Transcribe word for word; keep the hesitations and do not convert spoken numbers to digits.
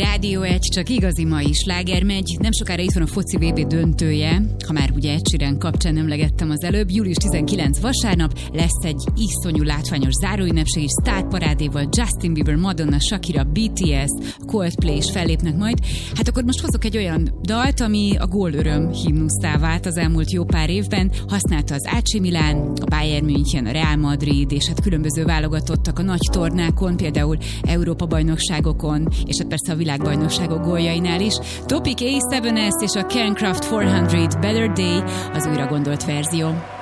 Rádió egy, csak igazi mai sláger megy. Nem sokára itt van a foci vé bé döntője, ha már ugye Ed Sheeran kapcsán emlegettem az előbb. július tizenkilencedike vasárnap lesz egy iszonyú látványos záróünnepség is, sztárparádéval Justin Bieber, Madonna, Shakira, bé té es, Coldplay is fellépnek majd. Hát akkor most hozok egy olyan dalt, ami a gólöröm himnusztá vált az elmúlt jó pár évben. Használta az á cé Milán, a Bayern München, a Real Madrid, és hát különböző válogatottak a nagy tornákon, például Európa-bajnokságokon, és hát persze a világbajnokságok góljainál is. Topic á hét es és a Cairncraft négyszáz, Better Day az újra gondolt verzió.